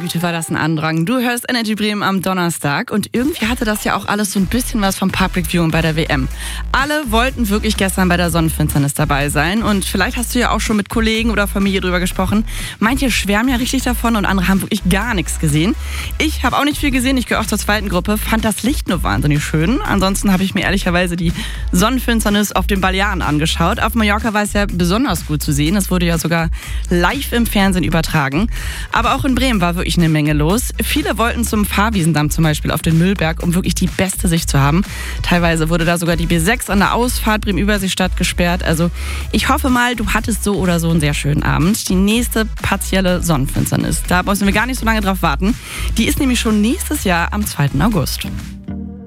Güte, war das ein Andrang. Du hörst Energy Bremen am Donnerstag und irgendwie hatte das ja auch alles so ein bisschen was vom Public Viewing bei der WM. Alle wollten wirklich gestern bei der Sonnenfinsternis dabei sein und vielleicht hast du ja auch schon mit Kollegen oder Familie drüber gesprochen. Manche schwärmen ja richtig davon und andere haben wirklich gar nichts gesehen. Ich habe auch nicht viel gesehen, ich gehöre auch zur zweiten Gruppe, fand das Licht nur wahnsinnig schön. Ansonsten habe ich mir ehrlicherweise die Sonnenfinsternis auf den Balearen angeschaut. Auf Mallorca war es ja besonders gut zu sehen. Es wurde ja sogar live im Fernsehen übertragen. Aber auch in Bremen war wirklich eine Menge los. Viele wollten zum Fahrwiesendamm zum Beispiel auf den Müllberg, um wirklich die beste Sicht zu haben. Teilweise wurde da sogar die B6 an der Ausfahrt Bremen-Überseestadt gesperrt. Also ich hoffe mal, du hattest so oder so einen sehr schönen Abend. Die nächste partielle Sonnenfinsternis, da müssen wir gar nicht so lange drauf warten. Die ist nämlich schon nächstes Jahr am 2. August.